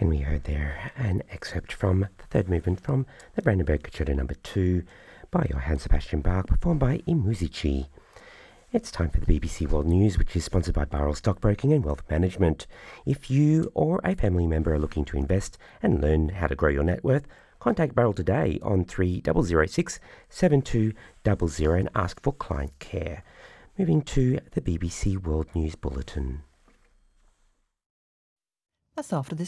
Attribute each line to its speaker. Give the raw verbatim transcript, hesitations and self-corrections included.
Speaker 1: And we heard there an excerpt from the third movement from the Brandenburg Concerto number two by Johann Sebastian Bach, performed by I Musici. It's time for the B B C World News, which is sponsored by Burrell Stockbroking and Wealth Management. If you or a family member are looking to invest and learn how to grow your net worth, contact Burrell today on three zero zero six, seven two zero zero and ask for client care. Moving to the B B C World News Bulletin.
Speaker 2: That's after this